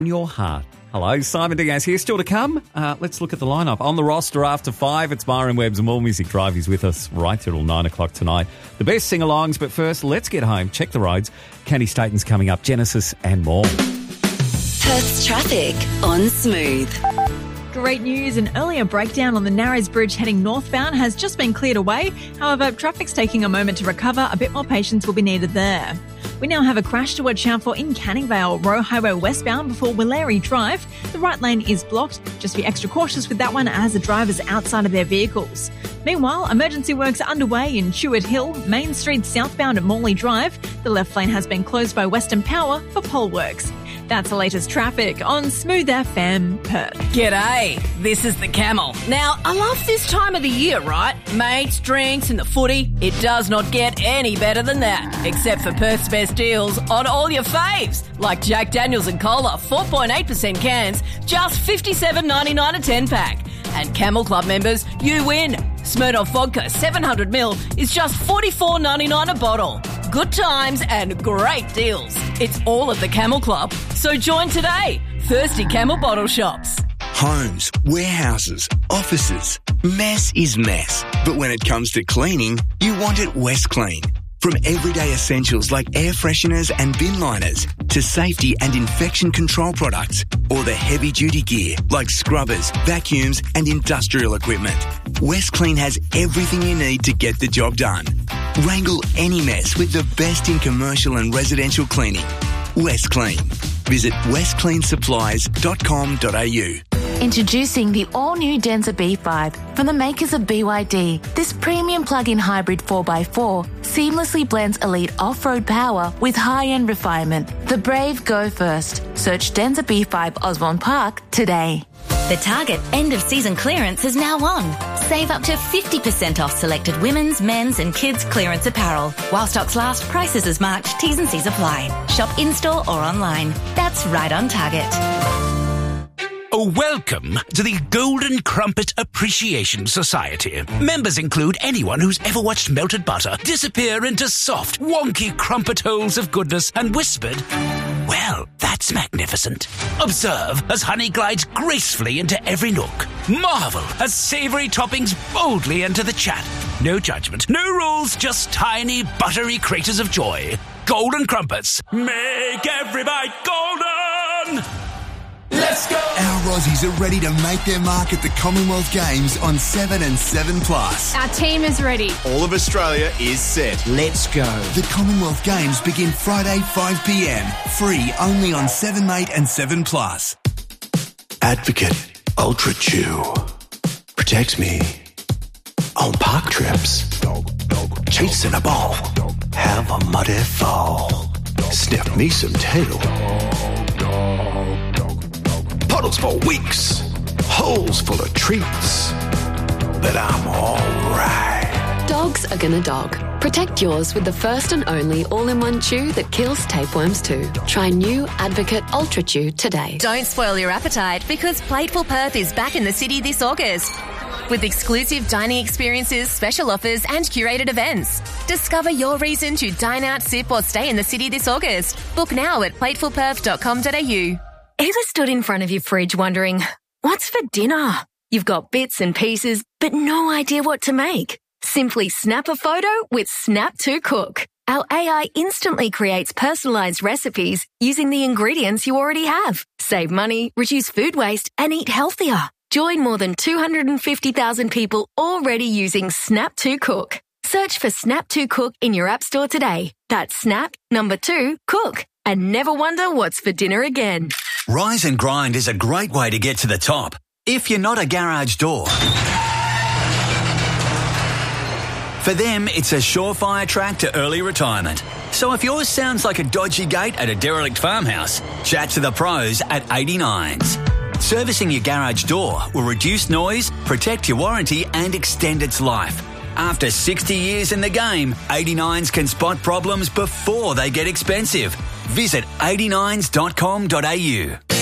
your heart. Hello, Simon Diaz here. Still to come. Let's look at the lineup. On the roster after 5, it's Myron Webb's More Music Drive. He's with us right till 9 o'clock tonight. The best sing-alongs, but first, let's get home. Check the roads. Kenny Staten's coming up, Genesis and more. Perth's traffic on Smooth. Great news, an earlier breakdown on the Narrows Bridge heading northbound has just been cleared away. However, traffic's taking a moment to recover. A bit more patience will be needed there. We now have a crash to watch out for in Canning Vale, Roe Highway westbound before Willeri Drive. The right lane is blocked. Just be extra cautious with that one as the driver's outside of their vehicles. Meanwhile, emergency works are underway in Chewett Hill, Main Street southbound at Morley Drive. The left lane has been closed by Western Power for pole works. That's the latest traffic on Smooth FM Perth. G'day, this is the Camel. Now, I love this time of the year, right? Mates, drinks and the footy. It does not get any better than that, except for Perth's best deals on all your faves, like Jack Daniels and Cola, 4.8% cans, just $57.99 a 10-pack. And Camel Club members, you win. Smirnoff Vodka 700ml is just $44.99 a bottle. Good times and great deals. It's all at the Camel Club. So join today. Thirsty Camel bottle shops. Homes, warehouses, offices. Mess is mess. But when it comes to cleaning, you want it West Clean. From everyday essentials like air fresheners and bin liners to safety and infection control products, or the heavy-duty gear like scrubbers, vacuums and industrial equipment, West Clean has everything you need to get the job done. Wrangle any mess with the best in commercial and residential cleaning. West Clean. Visit westcleansupplies.com.au. Introducing the all-new Denza B5 from the makers of BYD. This premium plug-in hybrid 4x4 seamlessly blends elite off-road power with high-end refinement. The brave go first. Search Denza B5 Osborne Park today. The Target end-of-season clearance is now on. Save up to 50% off selected women's, men's and kids' clearance apparel. While stocks last, prices as marked, T's and C's apply. Shop in-store or online. That's right on Target. Welcome to the Golden Crumpet Appreciation Society. Members include anyone who's ever watched melted butter disappear into soft, wonky crumpet holes of goodness and whispered, "Well, that's magnificent." Observe as honey glides gracefully into every nook. Marvel as savoury toppings boldly enter the chat. No judgment, no rules, just tiny, buttery craters of joy. Golden Crumpets. Make every bite golden! Let's go! Our Aussies are ready to make their mark at the Commonwealth Games on 7 and 7+. Our team is ready. All of Australia is set. Let's go. The Commonwealth Games begin Friday 5 p.m. Free only on 7 Mate and 7+. Advocate Ultra Chew protects me on park trips. Chasing a ball. Have a muddy fall. Sniff me some tail. Puddles for weeks, holes full of treats, but I'm alright. Dogs are gonna dog. Protect yours with the first and only all-in-one chew that kills tapeworms too. Try new Advocate Ultra Chew today. Don't spoil your appetite because Plateful Perth is back in the city this August. With exclusive dining experiences, special offers and curated events. Discover your reason to dine out, sip or stay in the city this August. Book now at platefulperth.com.au. Ever stood in front of your fridge wondering, what's for dinner? You've got bits and pieces, but no idea what to make. Simply snap a photo with Snap to Cook. Our AI instantly creates personalised recipes using the ingredients you already have. Save money, reduce food waste, and eat healthier. Join more than 250,000 people already using Snap to Cook. Search for Snap to Cook in your app store today. That's Snap, 2, Cook. And never wonder what's for dinner again. Rise and Grind is a great way to get to the top if you're not a garage door. For them, it's a surefire track to early retirement. So if yours sounds like a dodgy gate at a derelict farmhouse, chat to the pros at 89s. Servicing your garage door will reduce noise, protect your warranty and extend its life. After 60 years in the game, 89s can spot problems before they get expensive. Visit 89s.com.au.